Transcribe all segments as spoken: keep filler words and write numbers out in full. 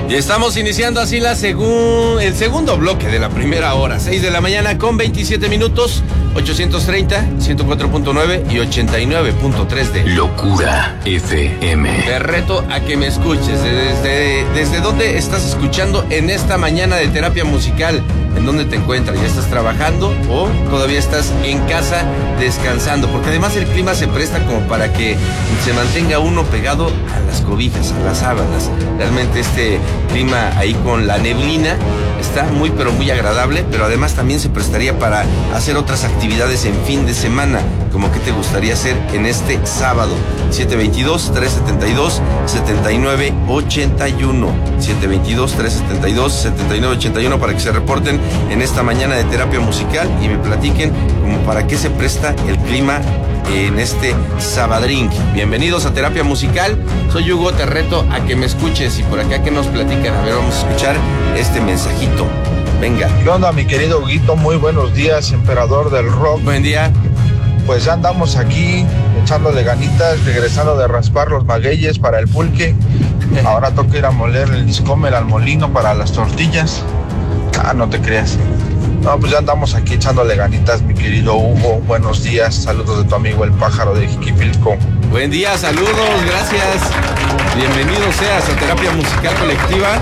Y estamos iniciando así la segun, el segundo bloque de la primera hora. seis de la mañana con veintisiete minutos. ochocientos treinta, ciento cuatro punto nueve y ochenta y nueve punto tres de Locura F M. Te reto a que me escuches. Desde, desde dónde estás escuchando en esta mañana de terapia musical. ¿En dónde te encuentras? ¿Ya estás trabajando o todavía estás en casa descansando? Porque además el clima se presta como para que se mantenga uno pegado a las cobijas, a las sábanas. Realmente este clima ahí con la neblina está muy pero muy agradable, pero además también se prestaría para hacer otras actividades en fin de semana. Como que te gustaría hacer en este sábado. siete veintidós, trescientos setenta y dos, setenta y nueve ochenta y uno. siete veintidós, trescientos setenta y dos, setenta y nueve ochenta y uno para que se reporten en esta mañana de terapia musical y me platiquen como para qué se presta el clima en este sabadrink. Bienvenidos a Terapia Musical. Soy Hugo, te reto a que me escuches y por acá que nos platican. A ver, vamos a escuchar este mensajito. Venga. ¿Qué onda, mi querido Huguito? Muy buenos días, emperador del rock. Buen día. Pues ya andamos aquí echándole ganitas, regresando de raspar los magueyes para el pulque. Ahora toca ir a moler el discomer al molino para las tortillas. Ah, no te creas. No, pues ya andamos aquí echándole ganitas, mi querido Hugo. Buenos días, saludos de tu amigo el pájaro de Jiquipilco. Buen día, saludos, gracias. Bienvenido seas a Terapia Musical Colectiva.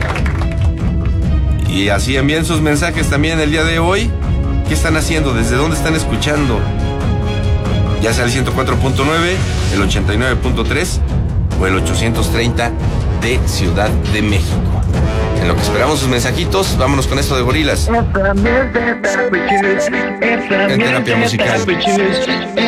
Y así envíen sus mensajes también el día de hoy. ¿Qué están haciendo? ¿Desde dónde están escuchando? Ya sea el ciento cuatro punto nueve, el ochenta y nueve punto tres o el ochocientos treinta de Ciudad de México. En lo que esperamos sus mensajitos, vámonos con esto de Gorilas. En Terapia Musical.